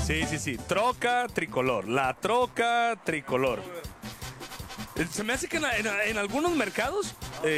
Sí, sí, sí. Troca tricolor. La troca tricolor. Se me hace que en algunos mercados,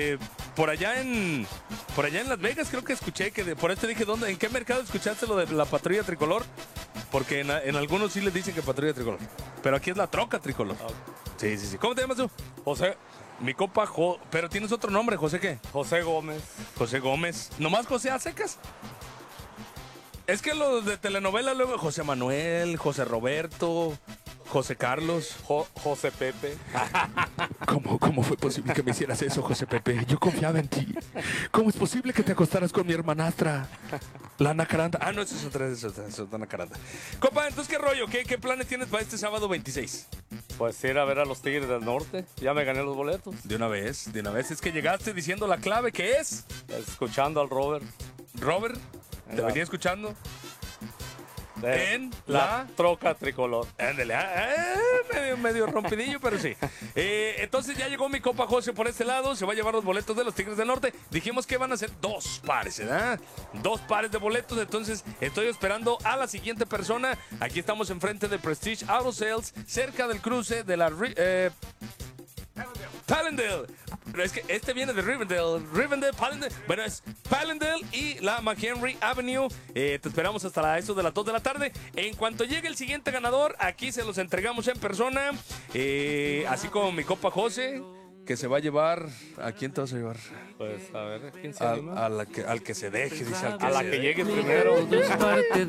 por allá en Las Vegas, creo que escuché por eso te dije, ¿en qué mercado escuchaste lo de la patrulla tricolor? Porque en algunos sí les dicen que patrulla tricolor. Pero aquí es la troca tricolor. Sí, sí, sí. ¿Cómo te llamas tú? José, Mi compa, pero tienes otro nombre, ¿José qué? José Gómez. José Gómez. ¿Nomás José a secas? Es que los de telenovela luego, José Manuel, José Roberto, José Carlos. José Pepe. ¿Cómo fue posible que me hicieras eso, José Pepe? Yo confiaba en ti. ¿Cómo es posible que te acostaras con mi hermanastra, la Nacaranda? Ah, no, eso es otra Nacaranda. Compa, entonces, ¿qué rollo? ¿Qué planes tienes para este sábado 26? Pues ir a ver a los Tigres del Norte. Ya me gané los boletos. De una vez. Es que llegaste diciendo la clave, ¿qué es? Escuchando al Robert. Robert, te venía escuchando. En la troca tricolor. Ándale, medio rompidillo, pero sí. Entonces ya llegó mi compa José por este lado, se va a llevar los boletos de los Tigres del Norte. Dijimos que van a ser 2 pares, ¿verdad? 2 pares de boletos, entonces estoy esperando a la siguiente persona. Aquí estamos enfrente de Prestige Auto Sales, cerca del cruce de la... Palendale. Pero es que este viene de Rivendell, Palendale. Bueno, es Palendale y la McHenry Avenue. Te esperamos hasta eso de las 2 de la tarde. En cuanto llegue el siguiente ganador, aquí se los entregamos en persona. Así como mi compa José, que se va a llevar... ¿A quién te vas a llevar? Pues a ver, ¿quién se anima? Al que se deje, dice. A la que llegue primero.